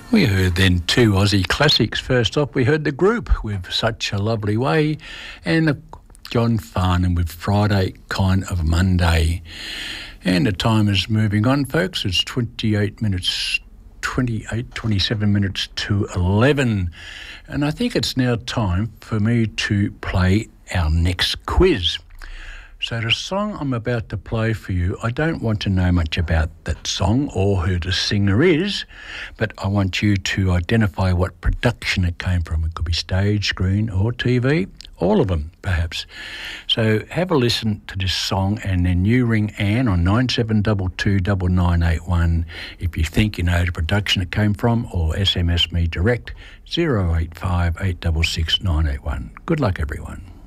We heard then two Aussie classics. First up, we heard The Group with Such a Lovely Way, and John Farnham with Friday Kind of Monday. And the time is moving on, folks. It's 27 minutes to 11. And I think it's now time for me to play our next quiz. So the song I'm about to play for you, I don't want to know much about that song or who the singer is, but I want you to identify what production it came from. It could be stage, screen or TV, all of them perhaps. So have a listen to this song and then you ring Anne on 97229981 if you think you know the production it came from, or SMS me direct 085 866 981. Good luck, everyone.